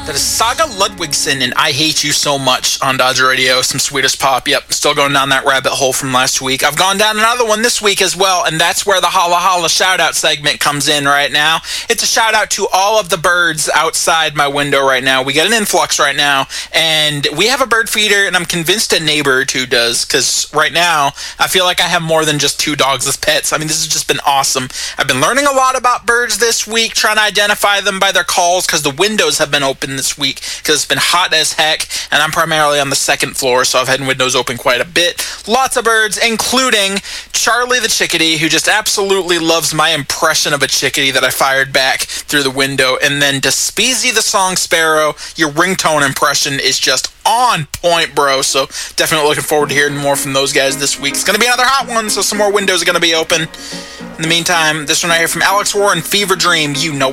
That is Saga Ludwigson and I Hate You So Much on Dodger Radio. Some Swedish pop. Yep, still going down that rabbit hole from last week. I've gone down another one this week as well, and that's where the Holla Holla shout-out segment comes in right now. It's a shout-out to all of the birds outside my window right now. We get an influx right now, and we have a bird feeder, and I'm convinced a neighbor or two does, because right now I feel like I have more than just 2 dogs as pets. I mean, this has just been awesome. I've been learning a lot about birds this week, trying to identify them by their calls, because the windows have been open this week because it's been hot as heck, and I'm primarily on the 2nd floor, so I've had windows open quite a bit. Lots of birds, including Charlie the chickadee, who just absolutely loves my impression of a chickadee that I fired back through the window. And then Despeasy the song sparrow, your ringtone impression is just on point, bro. So definitely looking forward to hearing more from those guys this week. It's going to be another hot one, so some more windows are going to be open. In the meantime, this one right here from Alex Warren, Fever Dream, you know